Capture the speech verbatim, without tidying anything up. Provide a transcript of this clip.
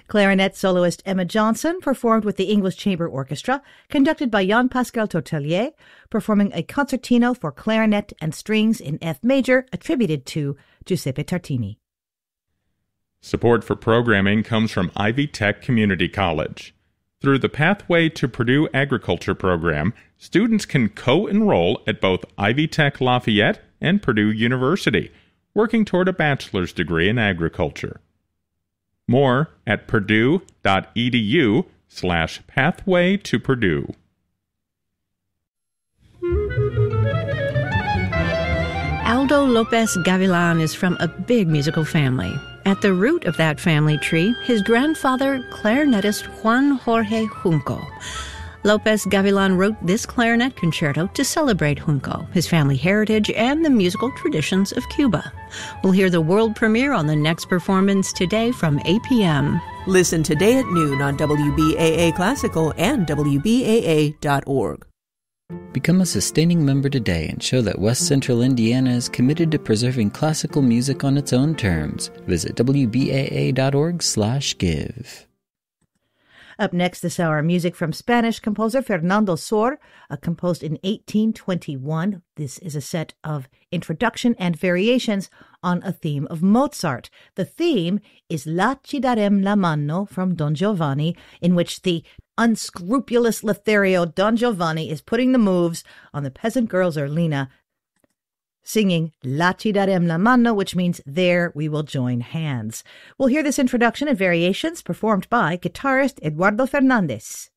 Clarinet soloist Emma Johnson performed with the English Chamber Orchestra, conducted by Jean-Pascal Tortelier, performing a concertino for clarinet and strings in F major attributed to Giuseppe Tartini. Support for programming comes from Ivy Tech Community College. Through the Pathway to Purdue Agriculture program, students can co-enroll at both Ivy Tech Lafayette and Purdue University, working toward a bachelor's degree in agriculture. More at purdue.edu slash pathway to Purdue. Aldo Lopez Gavilan is from a big musical family. At the root of that family tree, his grandfather, clarinetist Juan Jorge Junco. Lopez Gavilan wrote this clarinet concerto to celebrate Junco, his family heritage, and the musical traditions of Cuba. We'll hear the world premiere on the next performance today from eight p.m. Listen today at noon on W B A A Classical and W B A A dot org. Become a sustaining member today and show that West Central Indiana is committed to preserving classical music on its own terms. Visit W B A A dot org slash give. Up next this hour, music from Spanish composer Fernando Sor, uh, composed in eighteen twenty-one. This is a set of introduction and variations on a theme of Mozart. The theme is La Ci darem la mano from Don Giovanni, in which the unscrupulous Lothario Don Giovanni is putting the moves on the peasant girl Zerlina, singing La Ci darem la mano, which means there we will join hands. We'll hear this introduction and variations performed by guitarist Eduardo Fernandez.